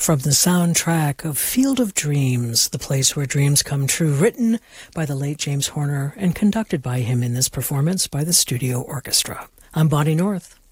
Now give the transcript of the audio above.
from the soundtrack of Field of Dreams, The Place Where Dreams Come True, written by the late James Horner and conducted by him in this performance by the Studio Orchestra. I'm Bonnie North.